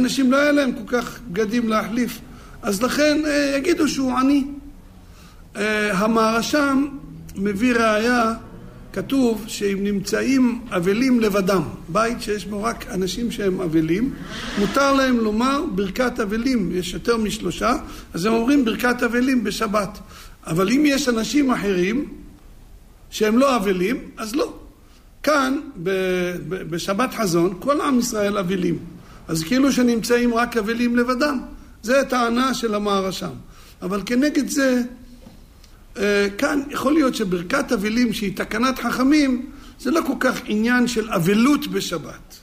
אנשים לא היה להם כל כך בגדים להחליף, אז לכן יגידו שהוא עני. המהרש"ם מביא ראיה, כתוב שאם נמצאים אבלים לבדם, בית שיש בו רק אנשים שהם אבלים, מותר להם לומר ברכת אבלים, יש יותר מ3, אז הם אומרים ברכת אבלים בשבת. אבל אם יש אנשים אחרים שהם לא אבלים, אז לא. כאן בשבת חזון כל עם ישראל אבלים, אז כאילו שנמצאים רק אבלים לבדם. זה טענה של המהרש"ם. אבל כנגד זה, כאן יכול להיות שברכת אבלים שהיא תקנת חכמים, זה לא כל כך עניין של אבלות בשבת,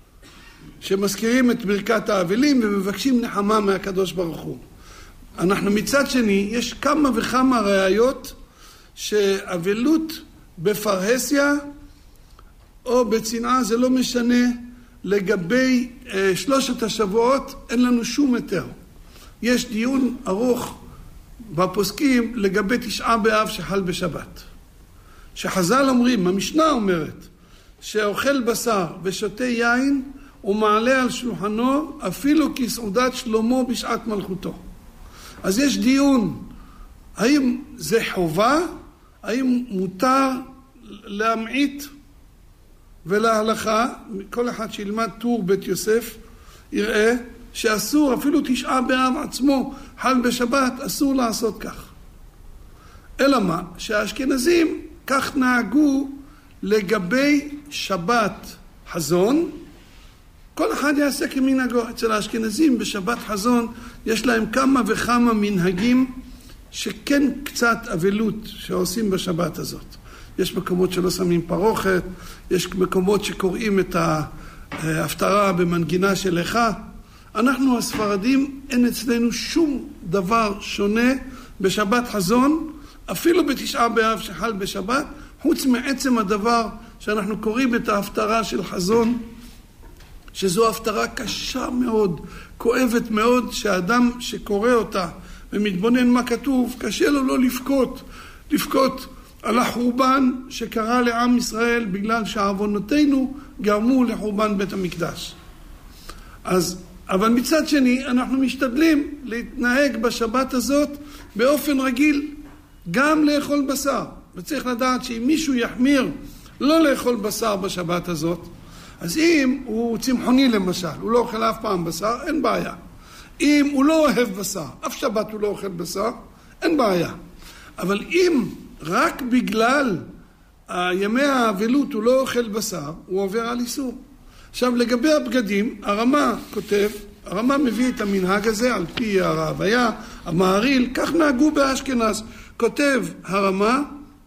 שמזכירים את ברכת האבלים ומבקשים נחמה מהקדוש ברוך הוא. אנחנו מצד שני, יש כמה וכמה ראיות שאבלות בפרהסיה או בצנעה זה לא משנה. לגבי 3 השבועות אין לנו שום היתר. יש דיון ארוך בפוסקים לגבי 9 באב שחל בשבת. שחז"ל אומרים, המשנה אומרת, שאוכל בשר ושותה יין ומעלה על שולחנו אפילו כסעודת שלמה בשעת מלכותו. אז יש דיון, האם זה חובה, האם מותר להמעיט, ולהלכה, כל אחד שילמד טור בית יוסף יראה שאסור, אפילו 9 באב עצמו חל בשבת, אסור לעשות כך. אלא מה? שהאשכנזים כך נהגו לגבי שבת חזון, כל אחד יעשה כמנהגו. אצל האשכנזים בשבת חזון יש להם כמה וכמה מנהגים שכן קצת אבלות שעושים בשבת הזאת. יש מקומות שלא שמים פרוכת, יש מקומות שקוראים את ההפטרה במנגינה של איכה. אנחנו הספרדים, אין אצלנו שום דבר שונה בשבת חזון, אפילו ב9 באב שחל בשבת, חוץ מעצם הדבר שאנחנו קוראים את ההפטרה של חזון, שזו הפטרה קשה מאוד, כואבת מאוד, שהאדם שקורא אותה ומתבונן מה כתוב, קשה לו לא לבכות על החורבן שקרה לעם ישראל בגלל שעוונותינו גרמו לחורבן בית המקדש. אבל מצד שני אנחנו משתדלים להתנהג בשבת הזאת באופן רגיל, גם לאכול בשר. וצריך לדעת שאם מישהו יחמיר לא לאכול בשר בשבת הזאת, אז אם הוא צמחוני למשל, הוא לא אוכל אף פעם בשר, אין בעיה. אם הוא לא אוהב בשר, אף שבת הוא לא אוכל בשר, אין בעיה. אבל אם רק בגלל ימי האבלות הוא לא אוכל בשר, הוא עובר על איסור. עכשיו לגבי הבגדים, הרמה כותב, הרמה מביא את המנהג הזה על פי הרעביה, המהרי"ל, כך נהגו באשכנז. כותב הרמה,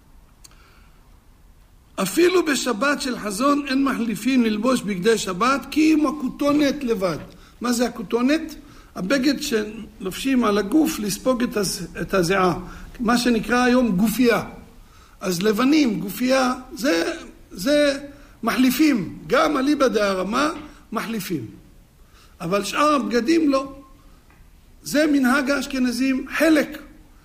אפילו בשבת של חזון אין מחליפים ללבוש בגדי שבת, כי אם הכותונת לבד. מה זה הכותונת? הבגד שלובשים על הגוף לספוג את הזיעה. מה שנקרא היום גופייה. אז לבנים, גופייה, זה מחליפים. גם אליבא דהרמה מחליפים. אבל שאר הבגדים לא. זה מנהג האשכנזים חלק.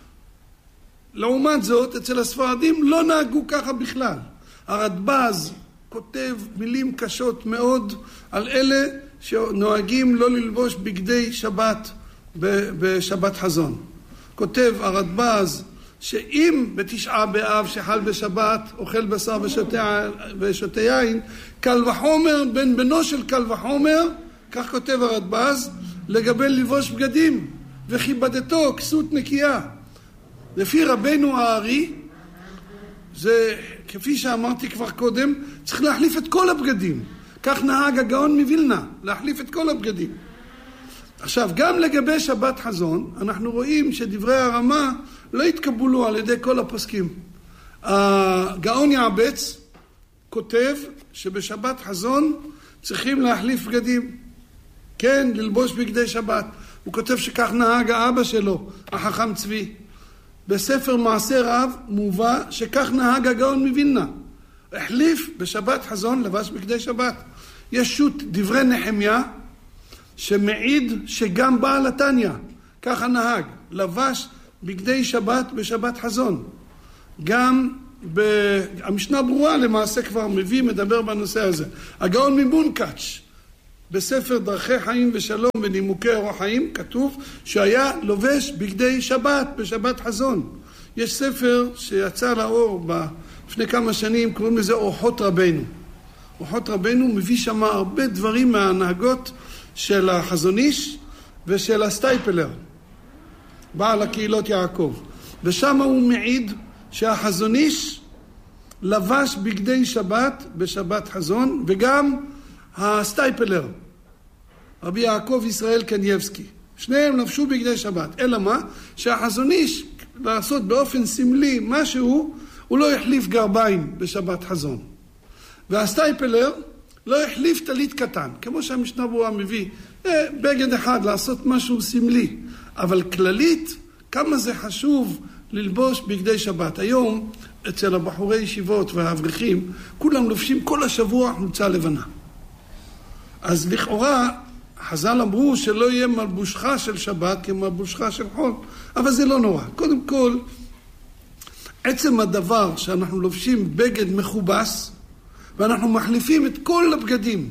לעומת זאת, אצל הספרדים לא נהגו ככה בכלל. הרדב"ז כותב מילים קשות מאוד על אלה שנוהגים לא ללבוש בגדי שבת בשבת חזון. כותב הרדב"ז שאם ב9 באב שחל בשבת אוכל בשר ושותה יין, קל וחומר בן בנו של קל וחומר, כך כותב הרדב"ז, לגבי לבוש בגדים וכיבדתו כסות נקייה. לפי רבנו הארי, זה כפי שאמרתי כבר קודם, צריך להחליף את כל הבגדים. כך נהג הגאון מווילנה, להחליף את כל הבגדים. עכשיו, גם לגבי שבת חזון, אנחנו רואים שדברי הרמה לא התקבלו על ידי כל הפוסקים. הגאון יעבץ כותב שבשבת חזון צריכים להחליף בגדים. כן, ללבוש בגדי שבת. הוא כותב שכך נהג האבא שלו, החכם צבי. בספר מעשה רב מובא שכך נהג הגאון מווילנה. החליף בשבת חזון לבש בגדי שבת. יש שו"ת דברי נחמיה שמעיד שגם בעל התניא ככה נהג, לבש בגדי שבת בשבת חזון. גם המשנה ברורה למעשה כבר מביא, מדבר בנושא הזה. הגאון מבונקאץ' בספר דרכי חיים ושלום ונימוקי אורח חיים, כתוב שהיה לובש בגדי שבת, בשבת חזון. יש ספר שיצא לאור לפני כמה שנים, קוראים לזה אורחות רבנו. אורחות רבנו מביא שם הרבה דברים מההנהגות של החזון איש ושל הסטייפלר, בעל הקהילות יעקב. ושם הוא מעיד שהחזון איש לבש בגדי שבת בשבת חזון, וגם הסטייפלר, רבי יעקב ישראל קנייבסקי, שניהם לבשו בגדי שבת. אלא מה? שהחזון איש לעשות באופן סמלי משהו, הוא לא יחליף גרביים בשבת חזון. והסטייפלר לא יחליף טלית קטן, כמו שהמשנה ברורה מביא, בגד אחד לעשות משהו סמלי. אבל כללית, כמה זה חשוב ללבוש בגדי שבת. היום אצל הבחורי ישיבות והאברכים, כולם לובשים כל השבוע חולצה לבנה. אז לכאורה, חז"ל אמרו שלא יהיה מלבושך של שבת כמלבושך של חול, אבל זה לא נורא. קודם כל, עצם הדבר שאנחנו לובשים בגד מכובס, ואנחנו מחליפים את כל הבגדים,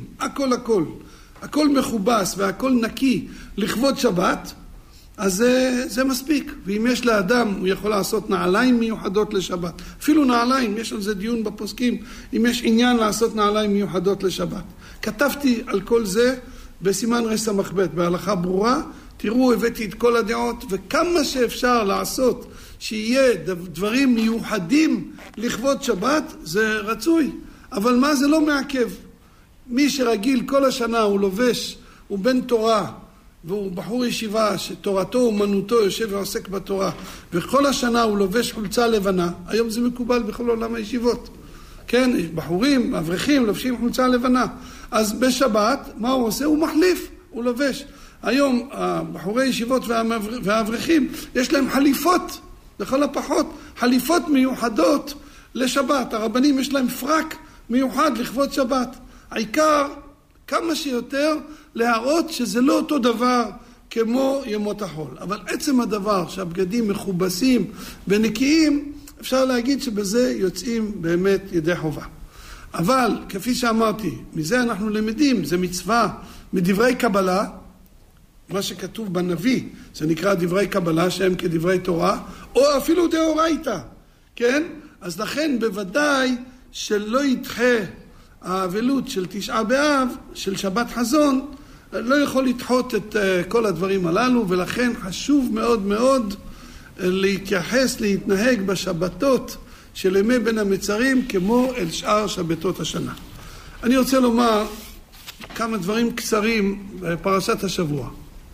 הכל מכובס והכל נקי לכבוד שבת, אז זה מספיק. ואם יש לאדם, הוא יכול לעשות נעליים מיוחדות לשבת. אפילו נעליים, יש על זה דיון בפוסקים, אם יש עניין לעשות נעליים מיוחדות לשבת. כתבתי על כל זה בסימן רס"ב, בהלכה ברורה. תראו, הבאתי את כל הדעות, וכמה שאפשר לעשות שיהיה דברים מיוחדים לכבוד שבת, זה רצוי. אבל מה זה לא מעכב? מי שרגיל כל השנה הוא לובש, הוא בן תורה, והוא בחור ישיבה שתורתו אומנותו יושב ועוסק בתורה, וכל השנה הוא לובש חולצה לבנה. היום זה מקובל בכל עולם הישיבות. כן, בחורים, אברכים, לובשים חולצה לבנה. אז בשבת, מה הוא עושה? הוא מחליף, הוא לובש. היום בחורי ישיבות והאברכים, יש להם חליפות, לכל הפחות, חליפות מיוחדות לשבת. הרבנים יש להם פרק מיוחד לכבוד שבת. העיקר, כמה שיותר להראות שזה לא אותו דבר כמו ימות החול. אבל עצם הדבר שהבגדים מכובסים ונקיים, אפשר להגיד שבזה יוצאים באמת ידי חובה. אבל כפי שאמרתי, מזה אנחנו למדים, זה מצווה מדברי קבלה, מה שכתוב בנביא, זה נקרא דברי קבלה שהם כדברי תורה, או אפילו דאורייתא, כן? אז לכן בוודאי שלא ידחה האבלות של תשעה באב, של שבת חזון, לא יכול לדחות את כל הדברים הללו, ולכן חשוב מאוד מאוד להתייחס, להתנהג בשבתות של ימי בין המצרים כמו אל שאר שבתות השנה. אני רוצה לומר כמה דברים קצרים בפרשת השבוע.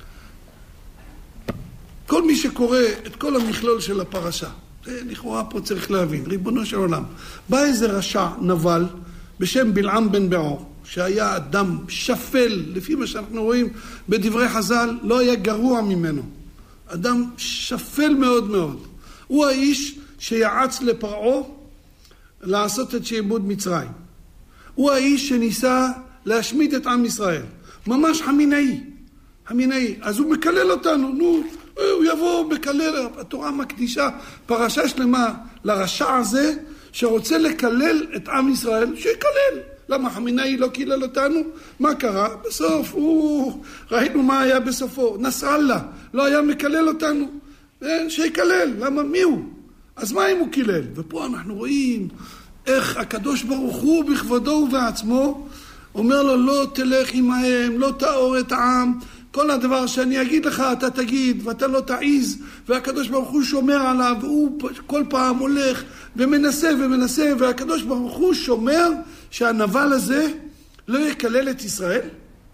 כל מי שקורא את כל המכלול של הפרשה, לכאורה פה צריך להבין, ריבונו של עולם, בא איזה רשע נבל בשם בלעם בן בעור, שהיה אדם שפל, לפי מה שאנחנו רואים בדברי חז"ל, לא היה גרוע ממנו. אדם שפל מאוד מאוד. הוא האיש שיעץ לפרעה לעשות את שעבוד מצרים. הוא האיש שניסה להשמיד את עם ישראל. ממש חמינאי. אז הוא מקלל אותנו, הוא יבוא מקלל. התורה מקדישה פרשה שלמה לרשע הזה שרוצה לקלל את עם ישראל, שיקלל. למה חמינאי לא קילל אותנו? מה קרה? בסוף ראינו מה היה בסופו. נסראללה לא היה מקלל אותנו, שיקלל. למה? מי הוא? אז מה אם הוא קילל? ופה אנחנו רואים איך הקדוש ברוך הוא בכבודו ובעצמו אומר לו, לא תלך עמהם, לא תאור את העם, כל הדבר שאני אגיד לך אתה תגיד ואתה לא תעיז, והקדוש ברוך הוא שומר עליו, והוא כל פעם הולך ומנסה, והקדוש ברוך הוא שומר שהנבל הזה לא יקלל את ישראל.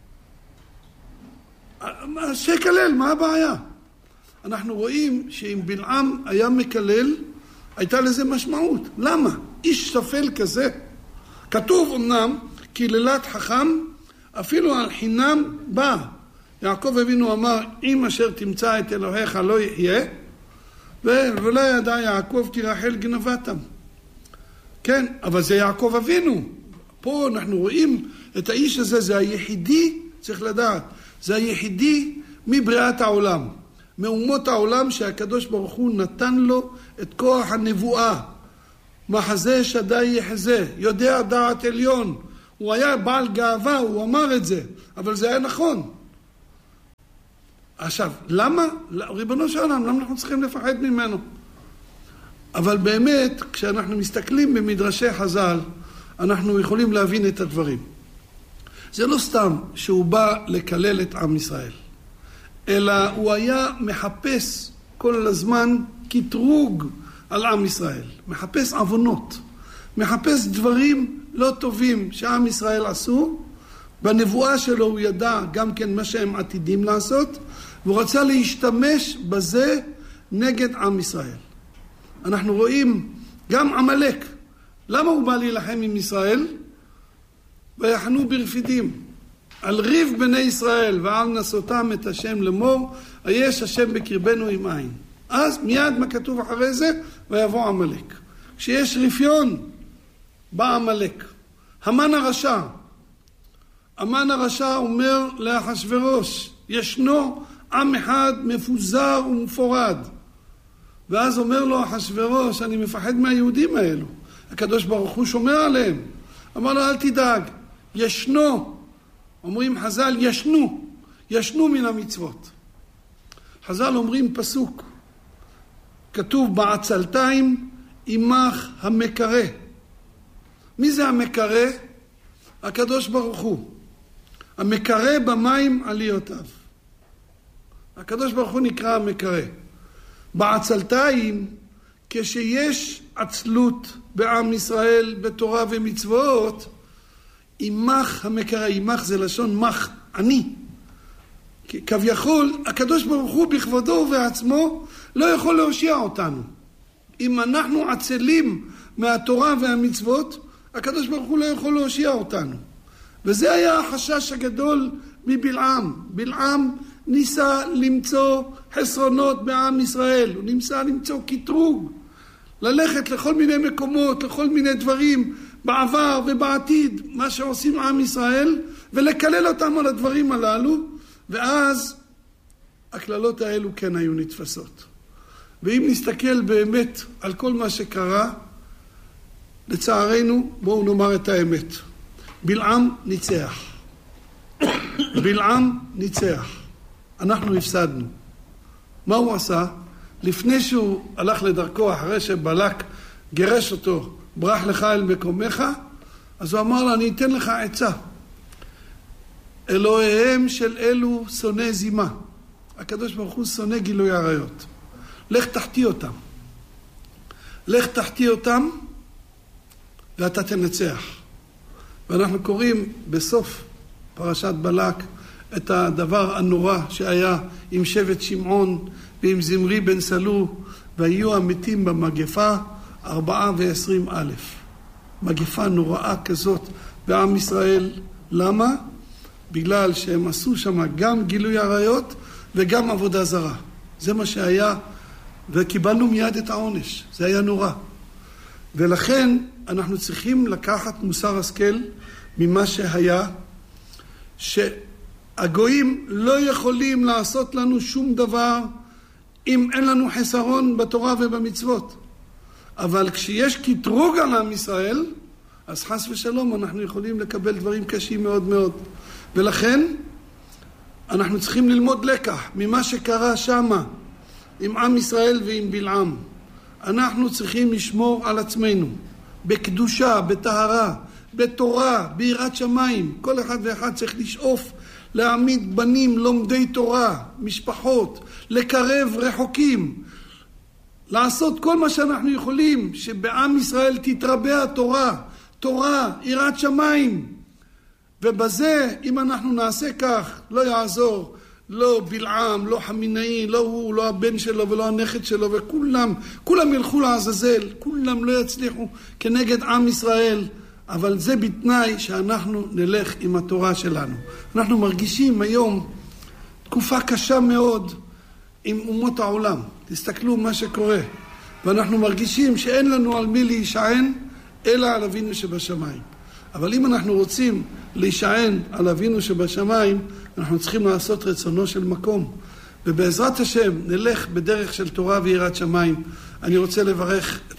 שיקלל, מה הבעיה? אנחנו רואים שאם בלעם היה מקלל, הייתה לזה משמעות. למה? איש שפל כזה. כתוב אמנם, קללת חכם, אפילו על חינם בא. יעקב אבינו אמר, אם אשר תמצא את אלוהיך לא יחיה, ולא ידע יעקב כי רחל גנבתם. כן, אבל זה יעקב אבינו. פה אנחנו רואים את האיש הזה, זה היחידי, צריך לדעת, זה היחידי מבריאת העולם. מאומות העולם שהקדוש ברוך הוא נתן לו את כוח הנבואה. מחזה שדי יחזה, יודע דעת עליון. הוא היה בעל גאווה, הוא אמר את זה, אבל זה היה נכון. עכשיו, למה? ריבונו של עולם, למה אנחנו צריכים לפחד ממנו? אבל באמת, כשאנחנו מסתכלים במדרשי חז"ל, אנחנו יכולים להבין את הדברים. זה לא סתם שהוא בא לקלל את עם ישראל, אלא הוא היה מחפש כל הזמן קטרוג על עם ישראל, מחפש עוונות, מחפש דברים לא טובים שעם ישראל עשו. בנבואה שלו הוא ידע גם כן מה שהם עתידים לעשות, והוא רצה להשתמש בזה נגד עם ישראל. אנחנו רואים גם עמלק. למה הוא בא להילחם עם ישראל? ויחנו ברפידים. על ריב בני ישראל ועל נסותם את השם לאמור, היש השם בקרבנו עם עין. אז מיד מה כתוב אחרי זה? ויבוא עמלק. כשיש רפיון, בא עמלק. המן הרשע. המן הרשע אומר לאחשוורוש, ישנו עם אחד מפוזר ומפורד. ואז אומר לו אחשוורוש, אני מפחד מהיהודים האלו. הקדוש ברוך הוא שומר עליהם. אמר לו, אל תדאג, ישנו. אומרים חז"ל, ישנו מן המצוות. חז"ל אומרים פסוק. כתוב בעצלתיים, עמך המקרה. מי זה המקרה? הקדוש ברוך הוא. המקרה במים עליותיו. הקדוש ברוך הוא נקרא המקרה. בעצלתיים, כשיש עצלות בעם ישראל בתורה ומצוות, עמך המקרה, עמך זה לשון מח, אני. כביכול, הקדוש ברוך הוא בכבודו ובעצמו לא יכול להושיע אותנו. אם אנחנו עצלים מהתורה והמצוות, הקדוש ברוך הוא לא יכול להושיע אותנו. וזה היה החשש הגדול מבלעם. בלעם ניסה למצוא חסרונות בעם ישראל, הוא ניסה למצוא קטרוג, ללכת לכל מיני מקומות, לכל מיני דברים בעבר ובעתיד, מה שעושים עם ישראל, ולקלל אותם על הדברים הללו, ואז הכללות האלו כן היו נתפסות. ואם נסתכל באמת על כל מה שקרה, לצערנו, בואו נאמר את האמת. בלעם ניצח. בלעם ניצח. אנחנו הפסדנו. מה הוא עשה? לפני שהוא הלך לדרכו, אחרי שבלק גירש אותו, ברח לך אל מקומך, אז הוא אמר לו, אני אתן לך עצה. אלוהיהם של אלו שונא זימה. הקדוש ברוך הוא שונא גילוי עריות. לך תחטיא אותם. לך תחטיא אותם, ואתה תנצח. ואנחנו קוראים בסוף פרשת בלק את הדבר הנורא שהיה עם שבט שמעון ועם זמרי בן סלו, והיו המתים במגפה 24,000. מגפה נוראה כזאת בעם ישראל. למה? בגלל שהם עשו שם גם גילוי עריות וגם עבודה זרה. זה מה שהיה, וקיבלנו מיד את העונש. זה היה נורא. ולכן אנחנו צריכים לקחת מוסר השכל ממה שהיה, שהגויים לא יכולים לעשות לנו שום דבר אם אין לנו חסרון בתורה ובמצוות. אבל כשיש קטרוג על עם ישראל, אז חס ושלום אנחנו יכולים לקבל דברים קשים מאוד מאוד. ולכן אנחנו צריכים ללמוד לקח ממה שקרה שמה עם עם ישראל ועם בלעם. אנחנו צריכים לשמור על עצמנו בקדושה, בטהרה, בתורה, ביראת שמיים. כל אחד ואחד צריך לשאוף להעמיד בנים לומדי תורה, משפחות, לקרב רחוקים, לעשות כל מה שאנחנו יכולים שבעם ישראל תתרבה התורה, תורה, יראת שמיים. ובזה, אם אנחנו נעשה כך, לא יעזור לא בלעם, לא חמינאי, לא הוא, לא הבן שלו ולא הנכד שלו, כולם ילכו לעזאזל, כולם לא יצליחו כנגד עם ישראל. אבל זה בתנאי שאנחנו נלך עם התורה שלנו. אנחנו מרגישים היום תקופה קשה מאוד עם אומות העולם. תסתכלו מה שקורה. ואנחנו מרגישים שאין לנו על מי להישען, אלא על אבינו שבשמיים. אבל אם אנחנו רוצים להישען על אבינו שבשמיים, אנחנו צריכים לעשות רצונו של מקום. ובעזרת השם נלך בדרך של תורה ויראת שמיים. אני רוצה לברך את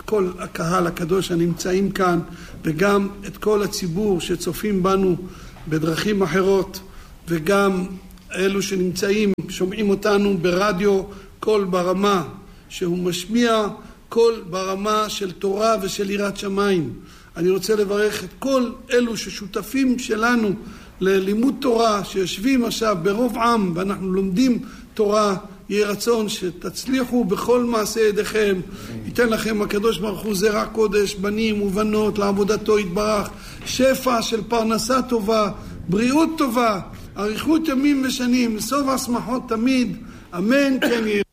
כל הקהל הקדוש הנמצאים כאן, וגם את כל הציבור שצופים בנו בדרכים אחרות, וגם אלו שנמצאים, שומעים אותנו ברדיו, קול ברמה, שהוא משמיע קול ברמה של תורה ושל יראת שמיים. אני רוצה לברך את כל אלו ששותפים שלנו ללימוד תורה, שיושבים עכשיו ברוב עם ואנחנו לומדים תורה. יהיה רצון שתצליחו בכל מעשה ידיכם, ייתן לכם הקדוש ברוך הוא זרע קודש, בנים ובנות לעבודתו יתברך, שפע של פרנסה טובה, בריאות טובה, אריכות ימים ושנים, סוף השמחות תמיד, אמן כן יהיה.